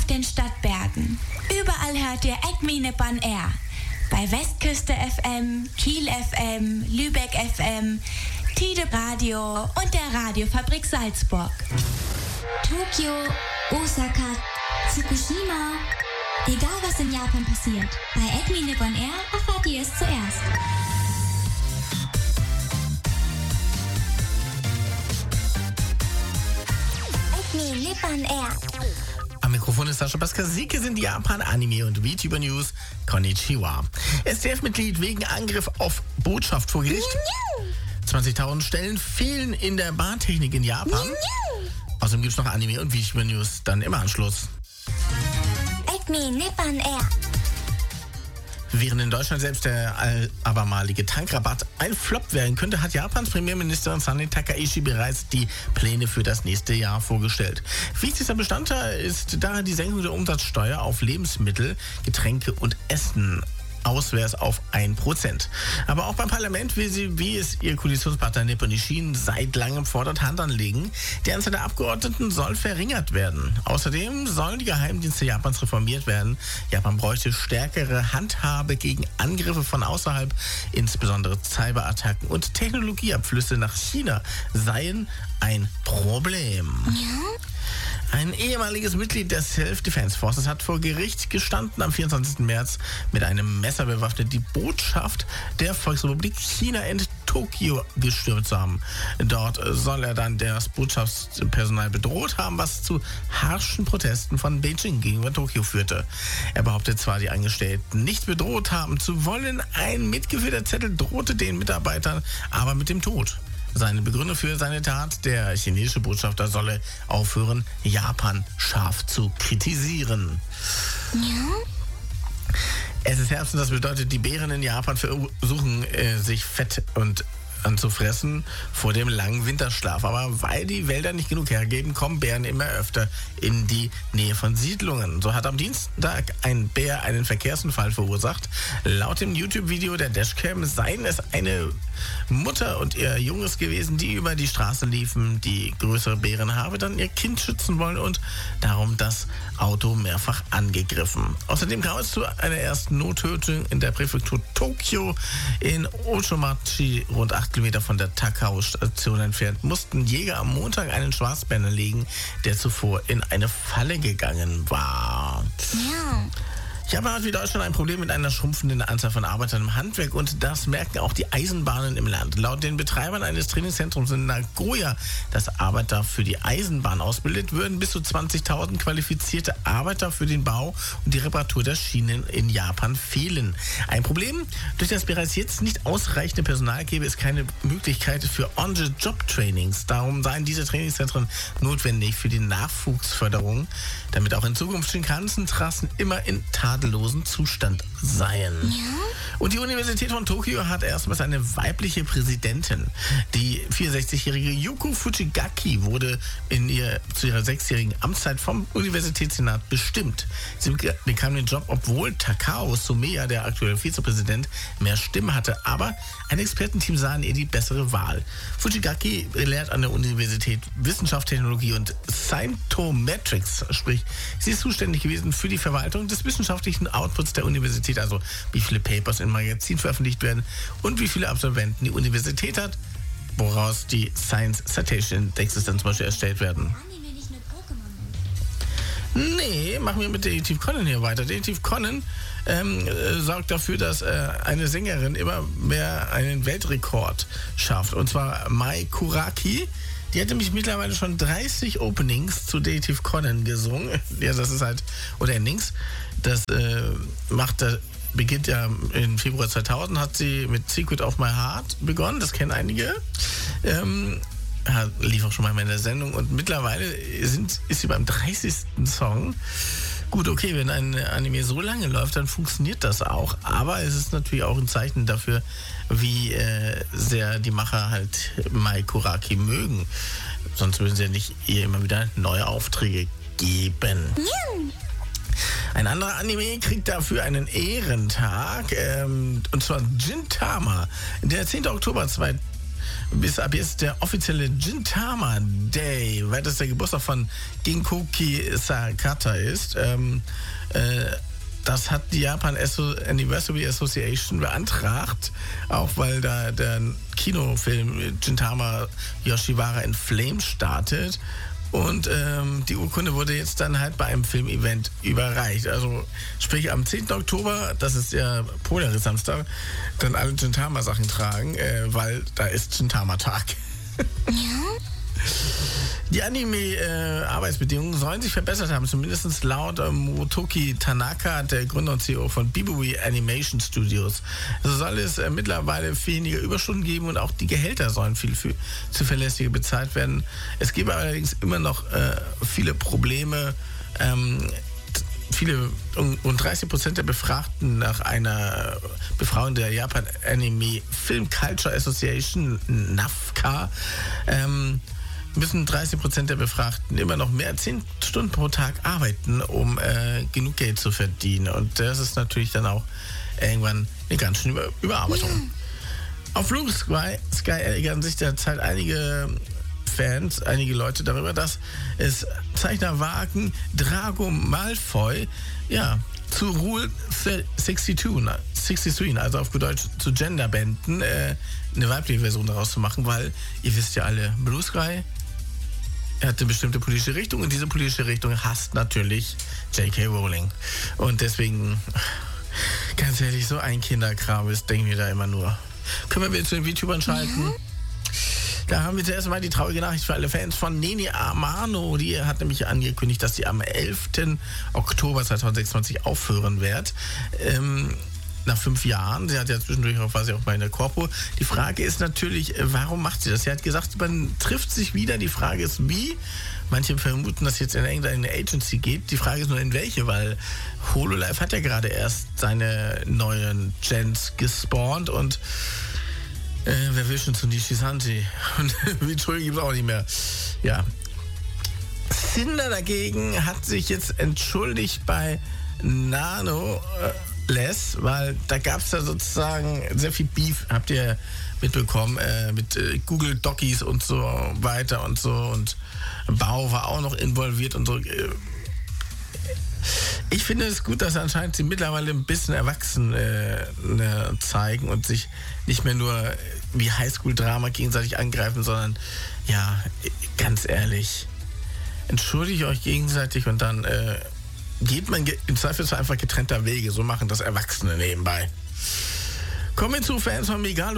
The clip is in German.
auf den Stadtbergen. Überall hört ihr Acme Nippon Air. Bei Westküste FM, Kiel FM, Lübeck FM, Tide Radio und der Radiofabrik Salzburg. Tokio, Osaka, Fukushima. Egal was in Japan passiert, bei Acme Nippon Air erfahrt ihr es zuerst. Acme Nippon Air. Am Mikrofon ist Sascha Baskasike, sind Japan, Anime und VTuber News. Konnichiwa. SDF-Mitglied wegen Angriff auf Botschaft vor Gericht. 20.000 Stellen fehlen in der Bahntechnik in Japan. Außerdem gibt es noch Anime und VTuber News dann im Anschluss. Acme Nippon Air. Während in Deutschland selbst der abermalige Tankrabatt ein Flop werden könnte, hat Japans Premierministerin Sani Takaichi bereits die Pläne für das nächste Jahr vorgestellt. Wichtigster Bestandteil ist daher die Senkung der Umsatzsteuer auf Lebensmittel, Getränke und Essen. Auswärts auf 1%. Aber auch beim Parlament will sie, wie es ihr Koalitionspartner Nippon Ishin seit langem fordert, Hand anlegen. Die Anzahl der Abgeordneten soll verringert werden. Außerdem sollen die Geheimdienste Japans reformiert werden. Japan bräuchte stärkere Handhabe gegen Angriffe von außerhalb, insbesondere Cyberattacken und Technologieabflüsse nach China seien ein Problem. Ein ehemaliges Mitglied der Self-Defense Forces hat vor Gericht gestanden, am 24. März mit einem Messer bewaffnet die Botschaft der Volksrepublik China in Tokio gestürmt zu haben. Dort soll er dann das Botschaftspersonal bedroht haben, was zu harschen Protesten von Beijing gegenüber Tokio führte. Er behauptet zwar, die Angestellten nicht bedroht haben zu wollen, ein mitgeführter Zettel drohte den Mitarbeitern aber mit dem Tod. Seine Begründung für seine Tat: der chinesische Botschafter solle aufhören, Japan scharf zu kritisieren. Es ist Herbst und das bedeutet, die Bären in Japan versuchen, sich fett und anzufressen vor dem langen Winterschlaf. Aber weil die Wälder nicht genug hergeben, kommen Bären immer öfter in die Nähe von Siedlungen. So hat am Dienstag ein Bär einen Verkehrsunfall verursacht. Laut dem YouTube-Video der Dashcam seien es eine Mutter und ihr Junges gewesen, die über die Straße liefen. Die größere Bärin habe dann ihr Kind schützen wollen und darum das Auto mehrfach angegriffen. Außerdem kam es zu einer ersten Nottötung in der Präfektur Tokio. In Ochomachi, rund 8 Kilometer von der Takao-Station entfernt, mussten Jäger am Montag einen Schwarzbären erlegen, der zuvor in eine Falle gegangen war. Japan hat wie Deutschland ein Problem mit einer schrumpfenden Anzahl von Arbeitern im Handwerk und das merken auch die Eisenbahnen im Land. Laut den Betreibern eines Trainingszentrums in Nagoya, das Arbeiter für die Eisenbahn ausbildet, würden bis zu 20.000 qualifizierte Arbeiter für den Bau und die Reparatur der Schienen in Japan fehlen. Ein Problem: durch das bereits jetzt nicht ausreichende Personal gäbe es keine Möglichkeit für On-the-Job-Trainings. Darum seien diese Trainingszentren notwendig für die Nachwuchsförderung, damit auch in Zukunft Shinkansen-Trassen immer in tadellosen Zustand seien. Und die Universität von Tokio hat erstmals eine weibliche Präsidentin. Die 64-jährige Yuko Fujigaki wurde zu ihrer 6-jährigen Amtszeit vom Universitätssenat bestimmt. Sie bekam den Job, obwohl Takao Sumeya, der aktuelle Vizepräsident, mehr Stimmen hatte. Aber ein Expertenteam sah in ihr die bessere Wahl. Fujigaki lehrt an der Universität Wissenschaft, Technologie und Scientometrics, sprich, sie ist zuständig gewesen für die Verwaltung des wissenschaftlichen Outputs der Universität, also wie viele Papers im Magazin veröffentlicht werden und wie viele Absolventen die Universität hat, woraus die Science Citation Indexes dann zum Beispiel erstellt werden. Nee, machen wir mit Detective Conan hier weiter. Detective Conan sorgt dafür, dass eine Sängerin immer mehr einen Weltrekord schafft. Und zwar Mai Kuraki. Die hat nämlich mittlerweile schon 30 Openings zu Detective Conan gesungen. Ja, das ist halt, oder Endings. Das beginnt ja im Februar 2000, hat sie mit Secret of My Heart begonnen. Das kennen einige. Lief auch schon mal in der Sendung und mittlerweile ist sie beim 30. Song. Gut, okay, wenn ein Anime so lange läuft, dann funktioniert das auch, aber es ist natürlich auch ein Zeichen dafür, wie sehr die Macher halt Mai Kuraki mögen. Sonst würden sie ja nicht ihr immer wieder neue Aufträge geben. Ein anderer Anime kriegt dafür einen Ehrentag, und zwar Gintama. Der 10. Oktober bis ab jetzt der offizielle Gintama Day, weil das der Geburtstag von Ginkoki Sakata ist. Das hat die Japan Anniversary Association beantragt, auch weil da der Kinofilm Gintama Yoshiwara in Flames startet. Und die Urkunde wurde jetzt dann halt bei einem Filmevent überreicht. Also sprich am 10. Oktober, das ist der Polaris-Samstag, dann alle Gintama-Sachen tragen, weil da ist Gintama-Tag. Ja. Die Anime-Arbeitsbedingungen sollen sich verbessert haben, zumindest laut Motoki Tanaka, der Gründer und CEO von Bibui Animation Studios. So soll es mittlerweile weniger Überstunden geben und auch die Gehälter sollen viel zuverlässiger bezahlt werden. Es gibt allerdings immer noch viele Probleme. Rund 30% der Befragten nach einer Befragung der Japan Anime Film Culture Association, NAFCA, müssen 30% der Befragten immer noch mehr als 10 Stunden pro Tag arbeiten, um genug Geld zu verdienen. Und das ist natürlich dann auch irgendwann eine ganz schöne Überarbeitung. Auf Blue Sky ärgern sich derzeit einige Fans, einige Leute darüber, dass es Zeichner wagen, Drago Malfoy, zu Rule 63, also auf gut Deutsch zu Genderbänden, eine weibliche Version daraus zu machen, weil ihr wisst ja alle, Blue Sky, er hat eine bestimmte politische Richtung und diese politische Richtung hasst natürlich J.K. Rowling. Und deswegen, ganz ehrlich, so ein Kinderkram ist, denken wir da immer nur. Können wir wieder zu den VTubern schalten? Da haben wir zuerst mal die traurige Nachricht für alle Fans von Nene Amano. Die hat nämlich angekündigt, dass sie am 11. Oktober 2026 aufhören wird. Nach 5 Jahren. Sie hat ja zwischendurch auch quasi auch bei der Corpo. Die Frage ist natürlich, warum macht sie das? Sie hat gesagt, man trifft sich wieder. Die Frage ist, wie? Manche vermuten, dass jetzt in irgendeine Agency geht. Die Frage ist nur, in welche, weil Hololive hat ja gerade erst seine neuen Gens gespawnt und wer will schon zu Nishisanji? Und Vittori gibt es auch nicht mehr. Ja. Cinder dagegen hat sich jetzt entschuldigt bei Nano weil da gab es ja sozusagen sehr viel Beef, habt ihr mitbekommen, mit Google Dockies und so weiter und so, und Bau war auch noch involviert und so. Ich finde es gut, dass anscheinend sie mittlerweile ein bisschen erwachsen zeigen und sich nicht mehr nur wie Highschool-Drama gegenseitig angreifen, sondern ganz ehrlich, entschuldigt euch gegenseitig und dann geht man im Zweifelsfall einfach getrennter Wege. So machen das Erwachsene nebenbei. Kommen wir zu Fans von Megalo.